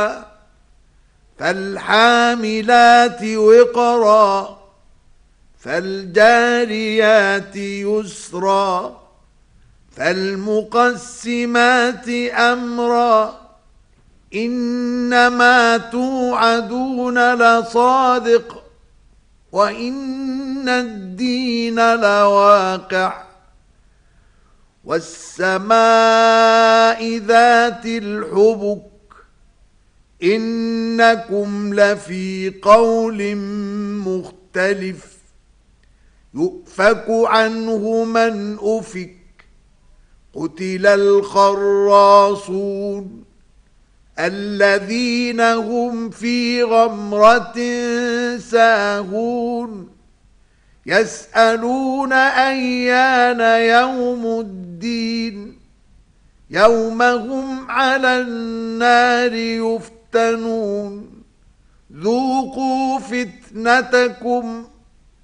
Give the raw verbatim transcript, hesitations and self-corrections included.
فالحاملات وقرا فالجاريات يسرا فالمقسمات أمرا إنما توعدون لصادق وإن الدين لواقع والسماء ذات الحبك إنكم لفي قول مختلف يؤفك عنه من أفك قتل الخراصون الذين هم في غمرة ساهون يسألون أيان يوم الدين يوم هم على النار يفتنون ذوقوا فتنتكم